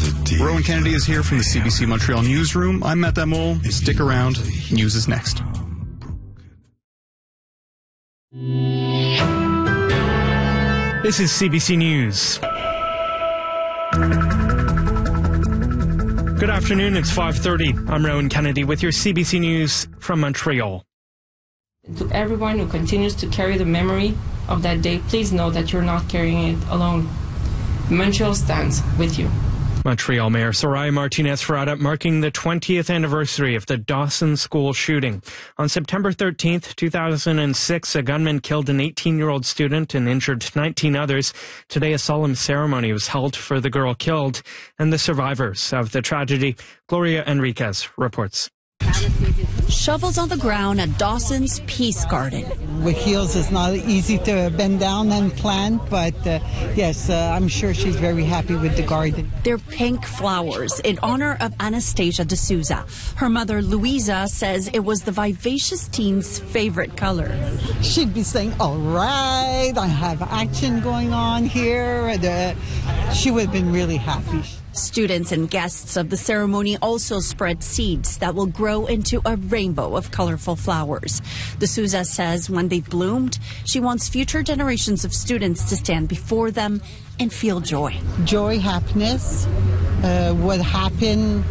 Rowan Kennedy is here from the CBC Montreal newsroom. I'm Matt Damol. Stick around. News is next. This is CBC News. Good afternoon, it's 5:30. I'm Rowan Kennedy with your CBC News from Montreal. To everyone who continues to carry the memory of that day, please know that you're not carrying it alone. Montreal stands with you. Montreal Mayor Soraya Martinez-Ferrada marking the 20th anniversary of the Dawson School shooting. On September 13th, 2006, a gunman killed an 18-year-old student and injured 19 others. Today, a solemn ceremony was held for the girl killed and the survivors of the tragedy. Gloria Enriquez reports. Shovels on the ground at Dawson's Peace Garden. With heels, it's not easy to bend down and plant, but yes, I'm sure she's very happy with the garden. They're pink flowers in honor of Anastasia D'Souza. Her mother, Louisa, says it was the vivacious teen's favorite color. She'd be saying, all right, I have action going on here. She would have been really happy. Students and guests of the ceremony also spread seeds that will grow into a rainbow of colorful flowers. D'Souza says when they've bloomed, she wants future generations of students to stand before them and feel joy. Joy, happiness. What happened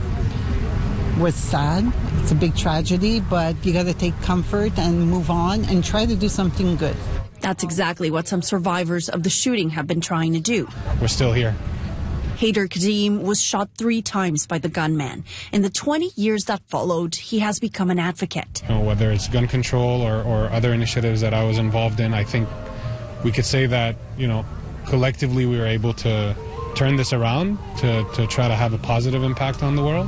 was sad. It's a big tragedy, but you got to take comfort and move on and try to do something good. That's exactly what some survivors of the shooting have been trying to do. We're still here. Haider Kadim was shot 3 times by the gunman. In the 20 years that followed, he has become an advocate. Whether it's gun control or other initiatives that I was involved in, I think we could say that, collectively we were able to turn this around to try to have a positive impact on the world.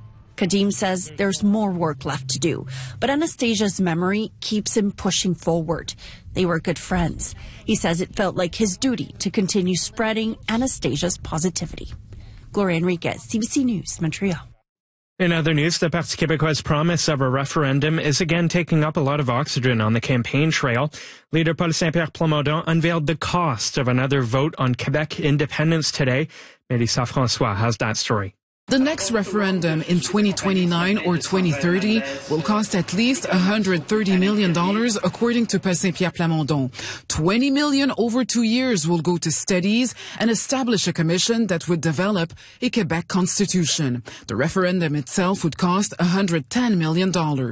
Kadim says there's more work left to do, but Anastasia's memory keeps him pushing forward. They were good friends. He says it felt like his duty to continue spreading Anastasia's positivity. Gloria Enriquez, CBC News, Montreal. In other news, the Parti Québécois' promise of a referendum is again taking up a lot of oxygen on the campaign trail. Leader Paul Saint-Pierre Plamondon unveiled the cost of another vote on Quebec independence today. Mélissa François has that story. The next referendum in 2029 or 2030 will cost at least $130 million, according to Paul Saint-Pierre Plamondon. $20 million over 2 years will go to studies and establish a commission that would develop a Quebec constitution. The referendum itself would cost $110 million.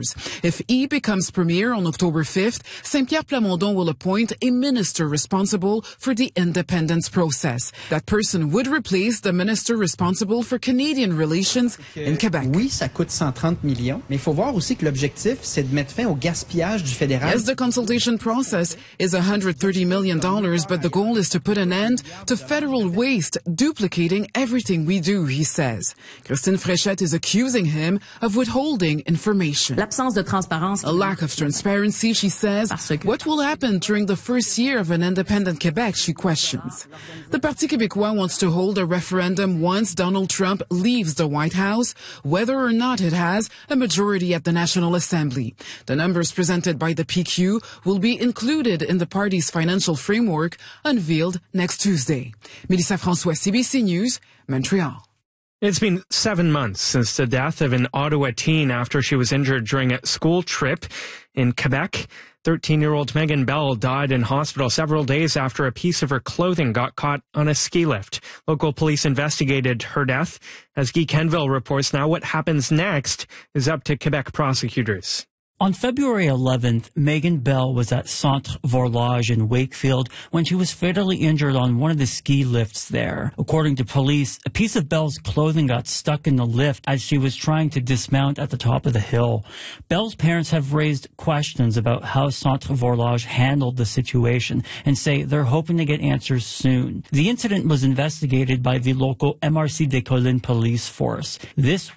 If he becomes premier on October 5th, Saint-Pierre Plamondon will appoint a minister responsible for the independence process. That person would replace the minister responsible for Canadian relations in Quebec. Oui, ça coûte 130 millions, mais il faut voir aussi que l'objectif, c'est de mettre fin au gaspillage du fédéral. Yes, the consultation process is $130 million, but the goal is to put an end to federal waste, duplicating everything we do, he says. Christine Fréchette is accusing him of withholding information. L'absence de transparence. A lack of transparency, she says. What will happen during the first year of an independent Quebec, she questions. The Parti Québécois wants to hold a referendum once Donald Trump leaves the White House, whether or not it has a majority at the National Assembly. The numbers presented by the PQ will be included in the party's financial framework unveiled next Tuesday. Mélissa François, CBC News, Montreal. It's been 7 months since the death of an Ottawa teen after she was injured during a school trip in Quebec. 13-year-old Megan Bell died in hospital several days after a piece of her clothing got caught on a ski lift. Local police investigated her death. As Guy Kenville reports, now what happens next is up to Quebec prosecutors. On February 11th, Megan Bell was at Centre Vorlage in Wakefield when she was fatally injured on one of the ski lifts there. According to police, a piece of Bell's clothing got stuck in the lift as she was trying to dismount at the top of the hill. Bell's parents have raised questions about how Centre Vorlage handled the situation and say they're hoping to get answers soon. The incident was investigated by the local MRC des Collines police force. This